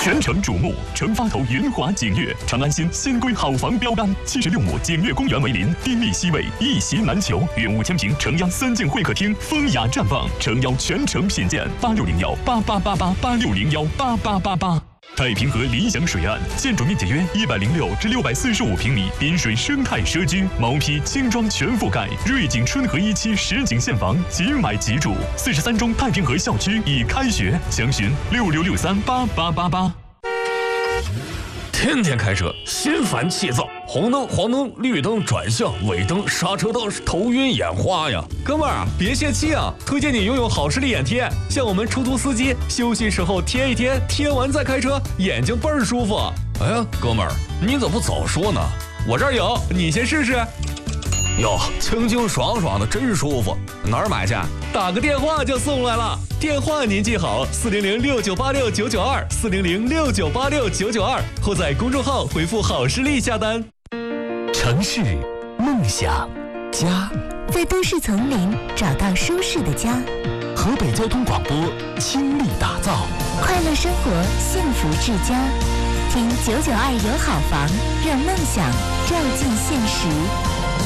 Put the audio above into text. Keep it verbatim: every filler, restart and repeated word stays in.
全城瞩目，成发头云华景悦，长安新新规好房标杆，七十六亩景悦公园为邻，丁力西北，一席难求。远雾千坪，城央三进会客厅，风雅绽放，诚邀全城品鉴。八六零幺八八八八八六零幺八八八八。太平河理想水岸，建筑面积约一百零六至六百四十五平米，滨水生态社区，毛坯轻装全覆盖，瑞景春和一期实景现房，即买即住。四十三中太平河校区已开学，详询六六六三八八八八。 天天开车，心烦气躁，红灯、黄灯、绿灯、转向、尾灯、刹车灯，头晕眼花呀！ 哥们儿，别泄气啊！推荐你拥有好视力眼贴，像我们出租司机休息时候贴一贴，贴完再开车，眼睛倍儿舒服。 哎呀，哥们儿，你怎么不早说呢？ 我这儿有，你先试试。 哟，清清爽爽的，真舒服。哪儿买去？ 打个电话就送来了。电话您记好：四零零六九八六九九二，四零零六九八六九九二，或在公众号回复“好视力”下单。 城市梦想家， 在都市丛林找到舒适的家。 河北交通广播倾力打造快乐生活，幸福至家。听九九二有好房，让梦想照进现实。